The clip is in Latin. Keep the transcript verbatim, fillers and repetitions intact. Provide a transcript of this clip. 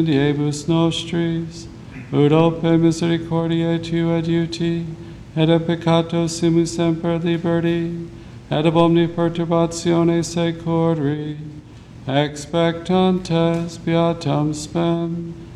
Diebus nostris, ut ope misericordiae tu adiuti, et a peccato simus semper liberti, et ab omni perturbatione securi, expectantes beatam spem,